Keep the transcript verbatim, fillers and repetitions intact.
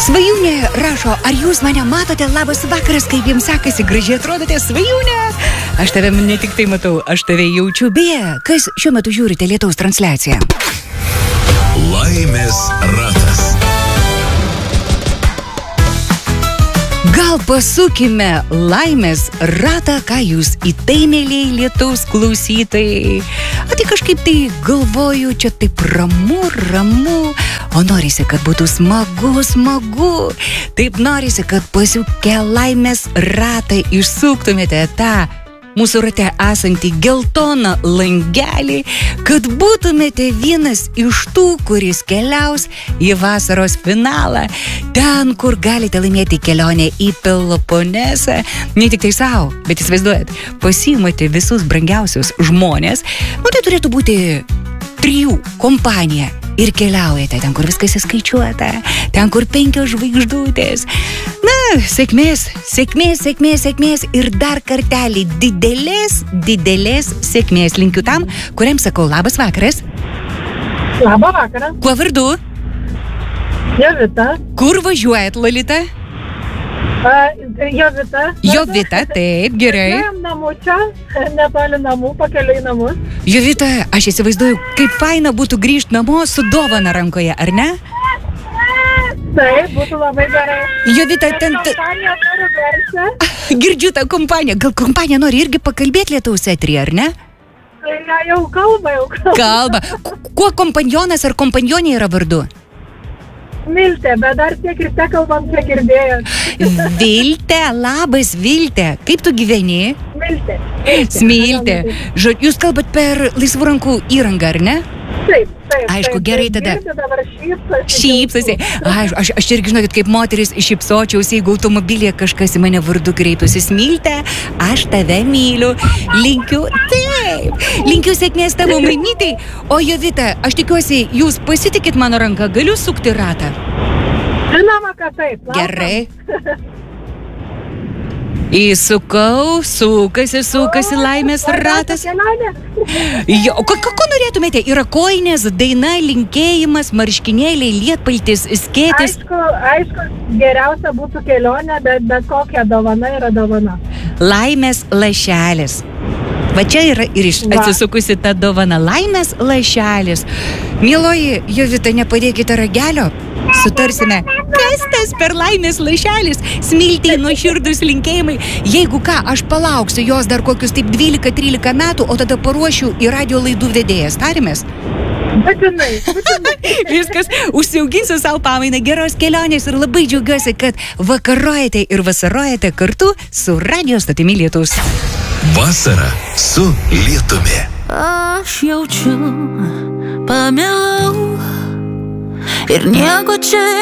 Svajūnė rašo, ar jūs mane matote? Labas vakaras, kaip jums sekasi, gražiai atrodote, Svajūnė. Aš tave ne tik tai matau, aš tave jaučiu. Beje, kas šiuo metu žiūrite lietaus transliaciją? Laimės ratas. Gal pasukime laimės ratą, ką jūs į tai, mėlyje lietaus klausytojai. O tai kažkaip tai galvoju, čia taip ramu, ramu. O norisi, kad būtų smagu, smagu. Taip norisi, kad pasukę laimės ratą išsuktumėte tą mūsų rate esantį geltoną langelį, kad būtumėte vienas iš tų, kuris keliaus į vasaros finalą, ten, kur galite laimėti kelionę į Peloponesą, ne tik tai savo, bet įsivaizduojat, pasiimate visus brangiausius žmonės, nu tai turėtų būti trijų kompanija ir keliaujate ten, kur viskas įskaičiuota, ten, kur penkios žvaigždutės. Na, sėkmės, sėkmės, sėkmės, sėkmės ir dar kartelį didelės, didelės sėkmės linkiu tam, kuriam sakau labas vakaras. Labą vakarą. Kuo vardu? Jovita. Kur važiuojat, Lolita? Uh, Jovita. Jovita, taip, gerai. Važiuojam namų čia, netoli namų, pakeliui į namus. Jovita, aš įsivaizduoju, kaip faina būtų grįžti namo su dovana rankoje, ar ne? Taip, būtų labai gerai. Jovita, ten... Kompanija turi garsą. Girdžiu tą kompaniją. Gal kompanija nori irgi pakalbėti lietaus eteryje, ar ne? Ja, jau kalba, jau kalba. Kalba. Kuo kompanionas ar kompanionė yra vardu? Miltė, bet dar tiek ir te kalbam, kiek girdėjot. Viltė, labas Viltė. Kaip tu gyveni? Miltė. Smiltė. Žodžiu, jūs kalbat per laisvų rankų įrangą, ar ne? Taip, taip. Aišku, taip, gerai taip, tada. Girdi, dabar šypsosi. Šypsosi. Aš, aš, aš irgi žinokit, kaip moteris šypsočiausi, jeigu automobilyje kažkas į mane vardu kreiptųsi. Smiltė, aš tave myliu. Linkiu, taip. Linkiu sėkmės tavo mamytei. O Jovita, aš tikiuosi, jūs pasitikit mano ranką, galiu sukti ratą? Žinoma, kad taip. Laukiam. Gerai. Įsukau, sukasi, sukasi laimės ratas. Jo, ko, ko norėtumėte? Yra koinės, daina, linkėjimas, marškinėliai, lietpaltis, skėtis. Aišku, aišku, geriausia būtų kelionė, bet bet kokia dovana yra dovana. Laimės lašelis. Va čia yra ir iš atsisukusi ta dovana. Laimės lašelis. Mieloji Jovita, nepadėkite ragelio. Sutarsime, kas tas per laimės lašelis. Smiltei nuoširdūs linkėjimai. Jeigu ką, aš palauksiu jos dar kokius taip dvylika trylika metų, o tada paruošiu į radio laidų vedėjas. Tarimės? Būtinai, būtinai. Viskas, užsiauginsiu savo pamainą, geros kelionės ir labai džiaugiuosi, kad vakarojate ir vasarojate kartu su radio stotimi Lietūs. Vasara su Lietumi. Aš jaučiu, pamilau ir nieko čia